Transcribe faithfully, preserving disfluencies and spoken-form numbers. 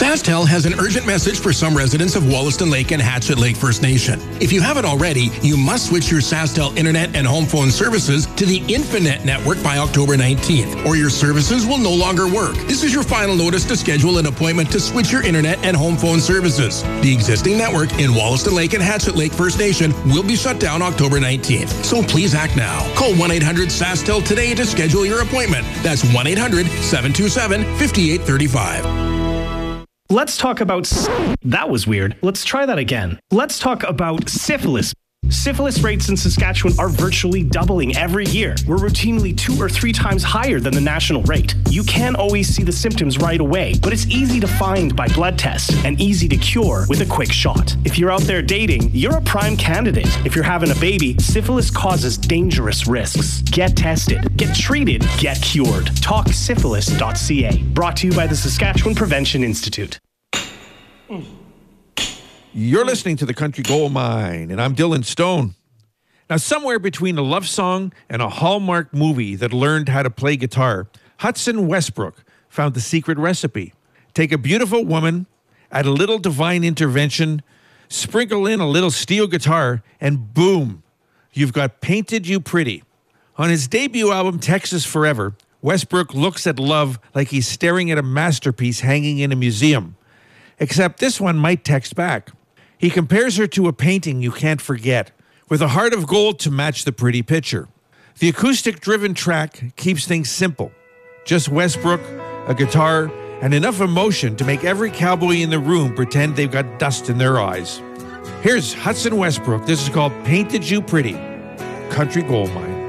SaskTel has an urgent message for some residents of Wollaston Lake and Hatchet Lake First Nation. If you haven't already, you must switch your SaskTel internet and home phone services to the Infinet network by October nineteenth, or your services will no longer work. This is your final notice to schedule an appointment to switch your internet and home phone services. The existing network in Wollaston Lake and Hatchet Lake First Nation will be shut down October nineteenth. So please act now. Call one eight hundred SaskTel today to schedule your appointment. That's one eight hundred seven two seven five eight three five. Let's talk about... That was weird. Let's try that again. Let's talk about syphilis. Syphilis rates in Saskatchewan are virtually doubling every year. We're routinely two or three times higher than the national rate. You can't always see the symptoms right away, but it's easy to find by blood test and easy to cure with a quick shot. If you're out there dating, you're a prime candidate. If you're having a baby, syphilis causes dangerous risks. Get tested, get treated, get cured. talk syphilis dot c a. Brought to you by the Saskatchewan Prevention Institute. You're listening to The Country Gold Mine, and I'm Dylan Stone. Now, somewhere between a love song and a Hallmark movie that learned how to play guitar, Hudson Westbrook found the secret recipe. Take a beautiful woman, add a little divine intervention, sprinkle in a little steel guitar, and boom, you've got Painted You Pretty. On his debut album, Texas Forever, Westbrook looks at love like he's staring at a masterpiece hanging in a museum. Except this one might text back. He compares her to a painting you can't forget, with a heart of gold to match the pretty picture. The acoustic-driven track keeps things simple. Just Westbrook, a guitar, and enough emotion to make every cowboy in the room pretend they've got dust in their eyes. Here's Hudson Westbrook. This is called Painted You Pretty, Country Gold Mine.